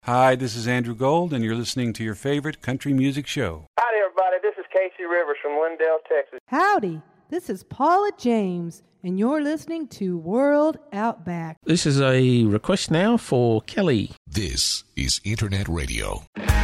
Hi, this is Andrew Gold, and you're listening to your favorite country music show. Howdy, everybody. This is Casey Rivers from Lindale, Texas. Howdy, this is Paula James, and you're listening to World Outback. This is a request now for Kelly. This is Internet Radio.